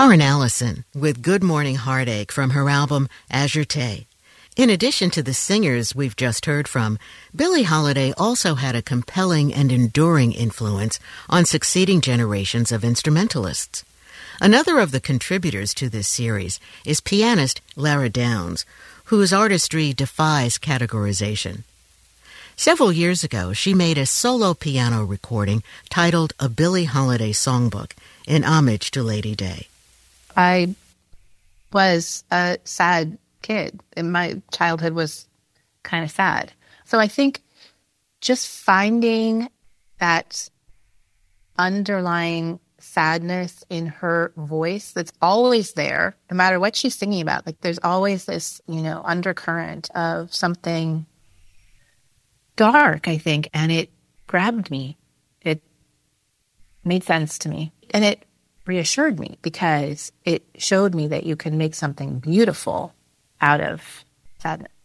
Karen Allison with Good Morning Heartache from her album Azure Tay. In addition to the singers we've just heard from, Billie Holiday also had a compelling and enduring influence on succeeding generations of instrumentalists. Another of the contributors to this series is pianist Lara Downs, whose artistry defies categorization. Several years ago, she made a solo piano recording titled A Billie Holiday Songbook in homage to Lady Day. I was a sad kid, and my childhood was kind of sad. So I think just finding that underlying sadness in her voice that's always there, no matter what she's singing about. Like there's always this, undercurrent of something dark, I think, and it grabbed me. It made sense to me. And it reassured me because it showed me that you can make something beautiful out of sadness.